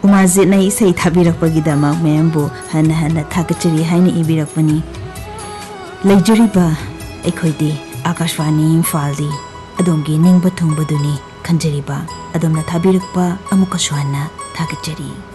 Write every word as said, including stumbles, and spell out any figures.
कुमारजीत ने इसे थाबीरकपगिदमक मैमबु हन हन थागचरी हाइने इबिरकपनी लेजरिबा एखोइदि आकाशवाणी इम्फालदी अदोमगी निंगबा थुंगबदुनी खंजरिबा अदोमना थाबीरकपा अमुकसु हन्ना थागचरी।